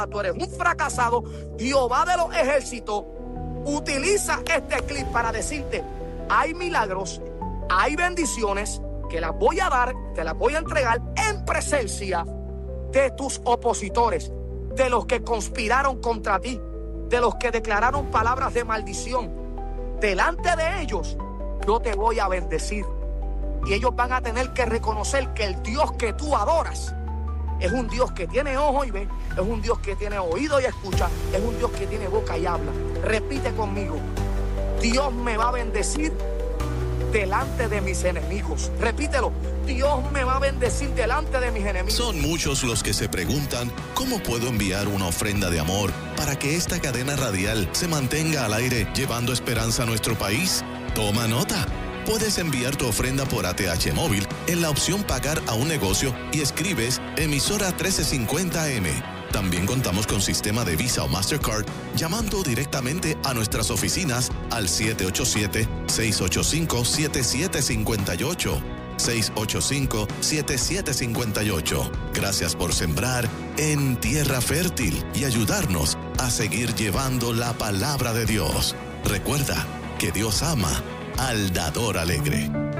tú eres un fracasado. Jehová de los ejércitos utiliza este clip para decirte: hay milagros, hay bendiciones que las voy a dar, te las voy a entregar en presencia de tus opositores, de los que conspiraron contra ti, de los que declararon palabras de maldición. Delante de ellos yo te voy a bendecir, y ellos van a tener que reconocer que el Dios que tú adoras es un Dios que tiene ojo y ve, es un Dios que tiene oído y escucha, es un Dios que tiene boca y habla. Repite conmigo: Dios me va a bendecir delante de mis enemigos. Repítelo: Dios me va a bendecir delante de mis enemigos. Son muchos los que se preguntan: ¿cómo puedo enviar una ofrenda de amor para que esta cadena radial se mantenga al aire llevando esperanza a nuestro país? Toma nota. Puedes enviar tu ofrenda por ATH Móvil en la opción Pagar a un negocio y escribes Emisora 1350 AM. También contamos con sistema de Visa o Mastercard llamando directamente a nuestras oficinas al 787-685-7758. 685-7758. Gracias por sembrar en tierra fértil y ayudarnos a seguir llevando la palabra de Dios. Recuerda que Dios ama al dador alegre.